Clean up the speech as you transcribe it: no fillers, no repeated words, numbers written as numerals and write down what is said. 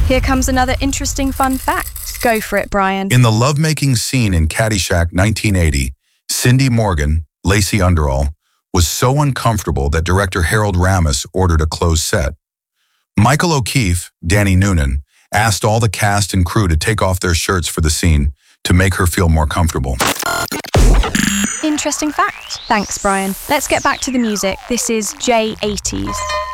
Here comes another interesting fun fact. Go for it, Brian. In the lovemaking scene in Caddyshack 1980, Cindy Morgan, Lacey Underall, was so uncomfortable that director Harold Ramis ordered a closed set. Michael O'Keefe, Danny Noonan, asked all the cast and crew to take off their shirts for the scene to make her feel more comfortable. Interesting fact. Thanks, Brian. Let's get back to the music. This is J80s.